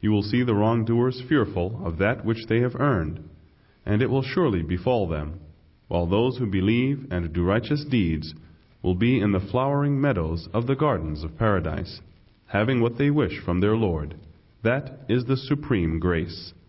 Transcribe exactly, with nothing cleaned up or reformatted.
You will see the wrongdoers fearful of that which they have earned, and it will surely befall them, while those who believe and do righteous deeds will be in the flowering meadows of the gardens of paradise, having what they wish from their Lord. That is the supreme grace.